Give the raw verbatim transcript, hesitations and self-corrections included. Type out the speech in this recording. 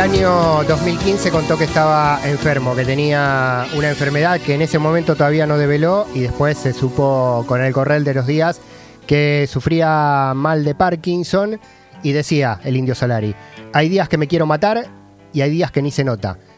año dos mil quince contó que estaba enfermo, que tenía una enfermedad que en ese momento todavía no develó y después se supo con el correr de los días que sufría mal de Parkinson y decía el Indio Solari: hay días que me quiero matar y hay días que ni se nota.